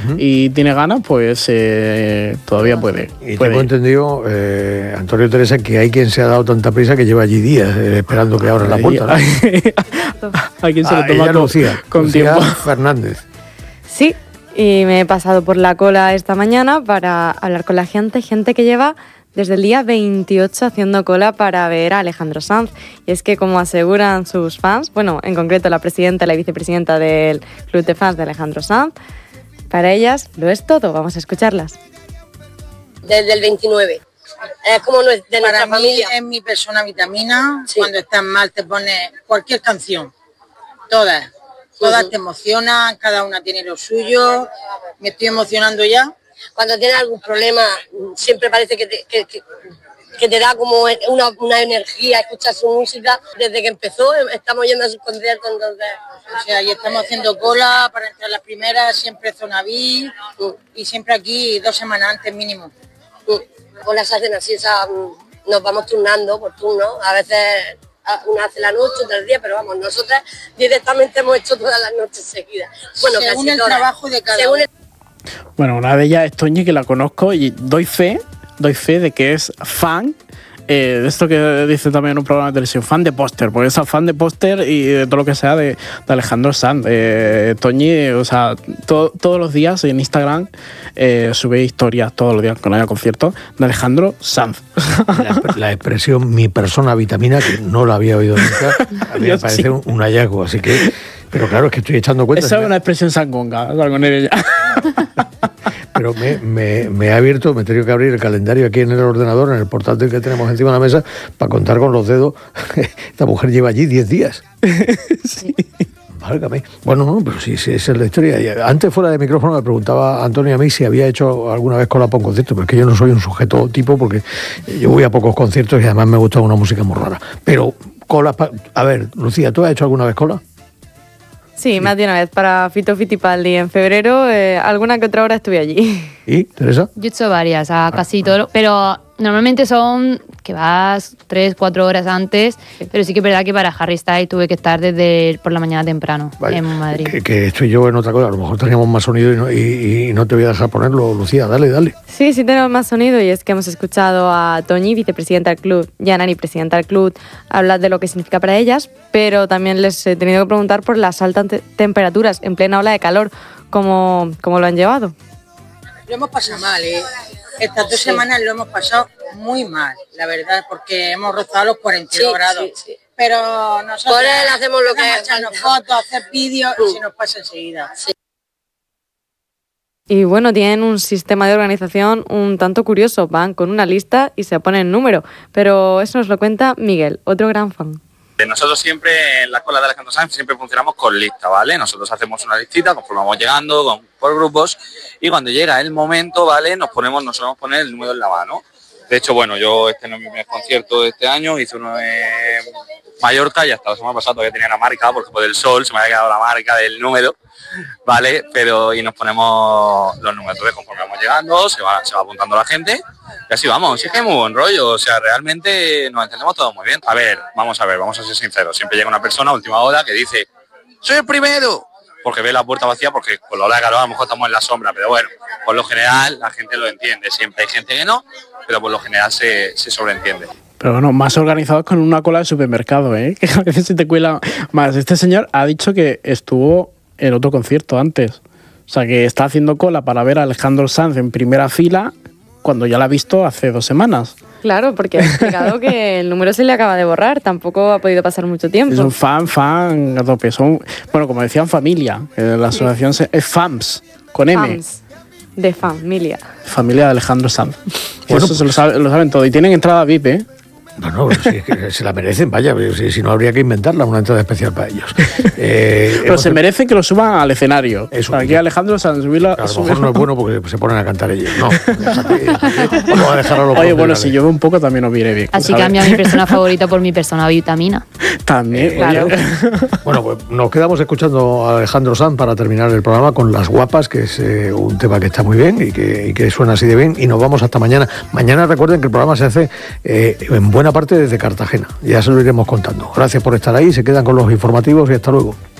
y tiene ganas, pues todavía puede. Y tengo entendido, Antonio Teresa, que hay quien se ha dado tanta prisa que lleva allí días esperando que abran la puerta, ¿no? Hay quien se lo toma con Lucía tiempo. Fernández. Sí, y me he pasado por la cola esta mañana para hablar con la gente que lleva desde el día 28 haciendo cola para ver a Alejandro Sanz. Y es que, como aseguran sus fans, bueno, en concreto la presidenta y la vicepresidenta del club de fans de Alejandro Sanz, para ellas lo es todo. Vamos a escucharlas. Desde el 29. Es como de nuestra familia. Es mi persona vitamina. Sí. Cuando estás mal te pone cualquier canción. Todas te emocionan, cada una tiene lo suyo. Me estoy emocionando ya. Cuando tienes algún problema, siempre parece que te da como una energía escuchar su música. Desde que empezó, estamos yendo a sus conciertos, entonces... O sea, y estamos haciendo cola para entrar las primeras, siempre zona VIP, y siempre aquí 2 semanas antes mínimo. Pues las hacen así, nos vamos turnando por turno. A veces una hace la noche, otra el día, pero vamos, nosotras directamente hemos hecho todas las noches seguidas. Bueno, según casi el todas. Trabajo de cada uno. Bueno, una de ellas es Toñi, que la conozco y doy fe de que es fan de esto que dice también en un programa de televisión, fan de póster, porque es fan de póster y de todo lo que sea de Alejandro Sanz. Toñi, o sea, todos los días en Instagram sube historias, todos los días cuando haya conciertos, de Alejandro Sanz. La expresión mi persona vitamina, que no la había oído nunca, a mí me parece un hallazgo, así que... Pero claro, es que estoy echando cuenta. Esa es una expresión sangonga, con ella. Pero me ha abierto, me he tenido que abrir el calendario aquí en el ordenador, en el portátil que tenemos encima de la mesa, para contar con los dedos. Esta mujer lleva allí 10 días. Sí. Válgame. Bueno, no, pero sí, esa es la historia. Antes, fuera de micrófono, me preguntaba Antonio a mí si había hecho alguna vez cola para un concierto, pero es que yo no soy un sujeto tipo, porque yo voy a pocos conciertos y además me gusta una música muy rara. Pero cola... A ver, Lucía, ¿tú has hecho alguna vez cola? Sí, más de una vez para Fito Fitipaldi en febrero, alguna que otra hora estuve allí. ¿Y, Teresa? Yo he hecho varias, casi todo, pero normalmente son que vas 3-4 horas antes, pero sí que es verdad que para Harry Styles tuve que estar desde por la mañana temprano. Vale, en Madrid. Que estoy yo en otra cosa, a lo mejor teníamos más sonido y no te voy a dejar ponerlo, Lucía, dale. Sí, tenemos más sonido, y es que hemos escuchado a Toñi, vicepresidenta del club, y a Nani, presidenta del club, hablar de lo que significa para ellas, pero también les he tenido que preguntar por las altas temperaturas en plena ola de calor, cómo lo han llevado. Lo hemos pasado mal, Estas 2 semanas lo hemos pasado muy mal, la verdad, porque hemos rozado los 42 grados. Sí. Pero nosotros por él hacemos lo que es echarnos fotos, hacer vídeos y se nos pasa enseguida. Sí. Y bueno, tienen un sistema de organización un tanto curioso. Van con una lista y se ponen número. Pero eso nos lo cuenta Miguel, otro gran fan. Nosotros siempre en la escuela de Alejandro Sanz siempre funcionamos con lista, ¿vale? Nosotros hacemos una listita conforme vamos llegando por grupos, y cuando llega el momento, ¿vale? Nos solemos poner el número en la mano. De hecho, bueno, yo este no es mi primer concierto de este año, hice uno en Mallorca y hasta la semana pasada todavía tenía la marca, porque por el sol se me había quedado la marca del número, ¿vale? Y nos ponemos los números. Entonces, conforme vamos llegando, se va apuntando la gente. Y así vamos, sí que hay muy buen rollo, o sea, realmente nos entendemos todos muy bien. Vamos a ser sinceros, siempre llega una persona a última hora que dice, ¡soy el primero! Porque ve la puerta vacía, porque con la ola de calor a lo mejor estamos en la sombra, pero bueno, por lo general la gente lo entiende, siempre hay gente que no, pero por lo general se sobreentiende. Pero bueno, más organizados con una cola de supermercado, que a veces se te cuela más. Este señor ha dicho que estuvo en otro concierto antes, o sea, que está haciendo cola para ver a Alejandro Sanz en primera fila, cuando ya la ha visto hace 2 semanas. Claro, porque ha explicado que el número se le acaba de borrar, tampoco ha podido pasar mucho tiempo. Es un fan a tope. Bueno, como decían, familia. La asociación es FAMS, con M. FAMS, de familia. Familia de Alejandro Sanz. Bueno, eso lo saben todo. Y tienen entrada VIP, Bueno, sí, es que se la merecen, vaya, si no habría que inventarla, una entrada especial para ellos. Pero se merecen que lo suban al escenario. Eso, aquí Alejandro Sanz subirlo. A lo mejor no es bueno porque se ponen a cantar ellos. No, vamos a dejarlo a los Oye, bueno, si llueve un poco también os viene bien. Así cambia mi persona favorita por mi persona vitamina. También, claro. Bueno, pues nos quedamos escuchando a Alejandro Sanz para terminar el programa con Las Guapas, que es un tema que está muy bien y que suena así de bien, y nos vamos hasta mañana. Mañana recuerden que el programa se hace en buena parte desde Cartagena. Ya se lo iremos contando. Gracias por estar ahí, se quedan con los informativos y hasta luego.